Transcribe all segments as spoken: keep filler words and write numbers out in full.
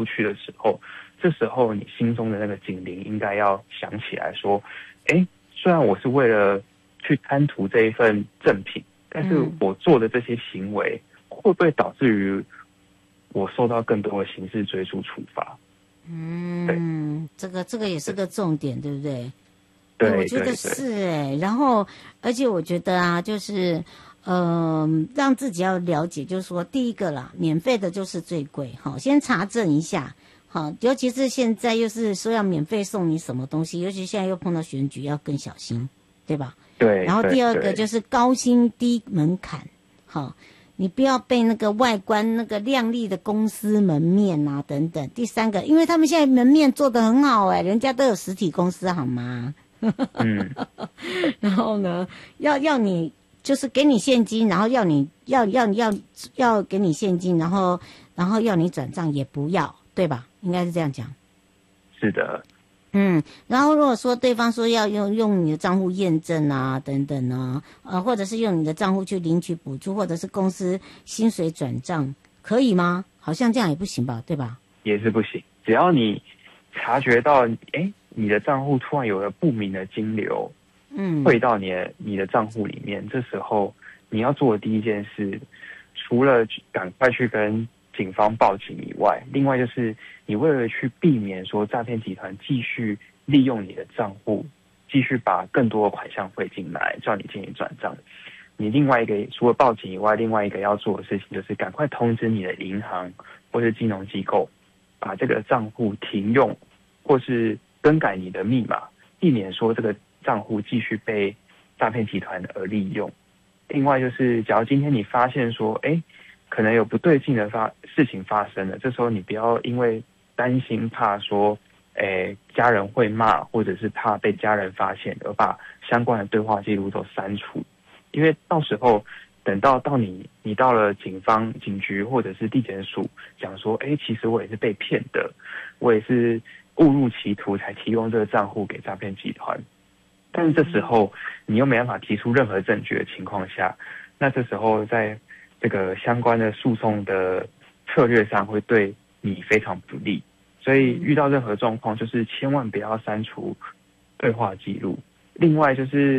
去的时候，这时候你心中的那个警铃应该要响起来说，哎，虽然我是为了去贪图这一份赠品，但是我做的这些行为会不会导致于我受到更多的刑事追诉处罚？ 嗯，这个这个也是个重点，对不对？ 对， 我觉得是哎。然后，而且我觉得啊，就是呃，让自己要了解，就是说，第一个啦，免费的就是最贵，好，先查证一下，好，尤其是现在又是说要免费送你什么东西，尤其现在又碰到选举，要更小心，对吧？ 对。 然后第二个就是高薪低门槛，好。你不要被那个外观那个亮丽的公司门面啊等等。第三个，因为他们现在门面做得很好哎、欸，人家都有实体公司好吗？ 嗯。 然后呢，要要你就是给你现金，然后要你要要要要给你现金，然后然后要你转账也不要，对吧？应该是这样讲。 是的。 嗯，然后如果说对方说要用用你的账户验证啊，等等啊，呃，或者是用你的账户去领取补助，或者是公司薪水转账，可以吗？好像这样也不行吧，对吧？ 也是不行，只要你察觉到，哎，你的账户突然有了不明的金流，嗯，汇到你的你的账户里面，这时候你要做的第一件事，除了赶快去跟警方报警以外，另外就是你为了去避免说诈骗集团继续利用你的账户，继续把更多的款项汇进来，叫你进行转账。你另外一个除了报警以外，另外一个要做的事情就是赶快通知你的银行或是金融机构，把这个账户停用，或是更改你的密码，避免说这个账户继续被诈骗集团而利用。另外就是，假如今天你发现说，哎，可能有不对劲的发事情发生了，这时候你不要因为担心怕说，诶，家人会骂，或者是怕被家人发现而把相关的对话记录都删除，因为到时候等到到你你到了警方、警局或者是地检署讲说，诶，其实我也是被骗的，我也是误入歧途才提供这个账户给诈骗集团，但是这时候你又没办法提出任何证据的情况下，那这时候在这个相关的诉讼的策略上会对你非常不利，所以遇到任何状况就是千万不要删除对话记录。另外就是，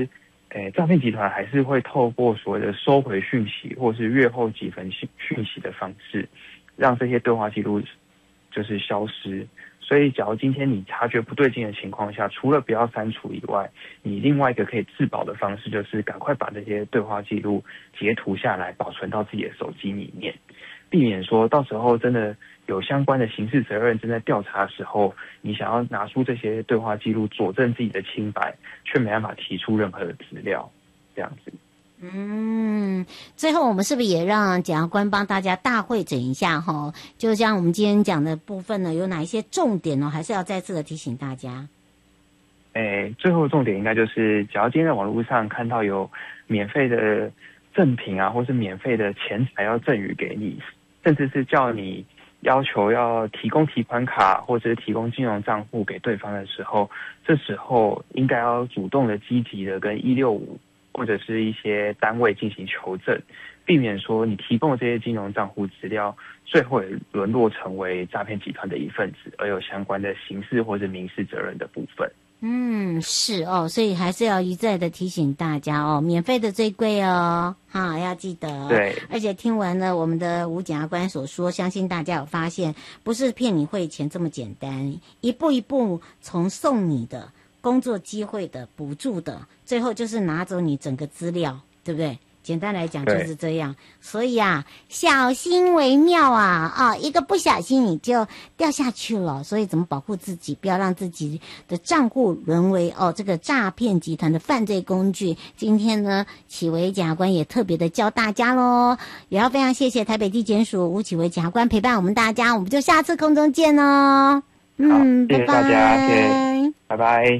诶，诈骗集团还是会透过所谓的收回讯息或是阅后几分讯讯息的方式，让这些对话记录就是消失。所以假如今天你察觉不对劲的情况下，除了不要删除以外，你另外一个可以自保的方式就是赶快把这些对话记录截图下来，保存到自己的手机里面，避免说到时候真的有相关的刑事责任正在调查的时候，你想要拿出这些对话记录佐证自己的清白，却没办法提出任何的资料，这样子。 嗯，最后我们是不是也让检察官帮大家大汇整一下哈？就像我们今天讲的部分呢，有哪一些重点呢？还是要再次的提醒大家。 诶，最后的重点应该就是，只要今天在网络上看到有免费的赠品啊，或是免费的钱财要赠予给你，甚至是叫你要求要提供提款卡或者是提供金融账户给对方的时候，这时候应该要主动的、积极的跟一六五或者是一些单位进行求证，避免说你提供的这些金融账户资料，最后也沦落成为诈骗集团的一份子，而有相关的刑事或者民事责任的部分。 嗯，是哦，所以还是要一再的提醒大家哦，免费的最贵哦，哈，要记得。 对， 而且听完了我们的吴检察官所说，相信大家有发现，不是骗你汇钱这么简单，一步一步从送你的工作机会的补助的，最后就是拿走你整个资料，对不对？简单来讲就是这样，所以啊，小心为妙啊！啊，一个不小心你就掉下去了。所以怎么保护自己，不要让自己的账户沦为哦这个诈骗集团的犯罪工具？今天呢，启维检察官也特别的教大家喽，也要非常谢谢台北地检署吴启维检察官陪伴我们大家，我们就下次空中见哦。嗯， 谢谢大家，谢谢，拜拜。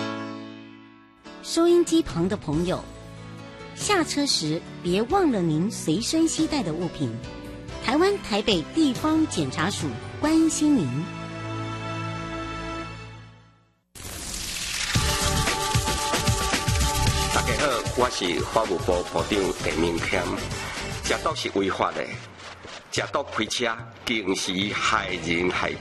收音机旁的朋友，下车时别忘了您随身携带的物品。台湾台北地方检察署关心您。 大家好，我是法务部部长陈明谦。食毒是违法的，食毒开车，竟是害人害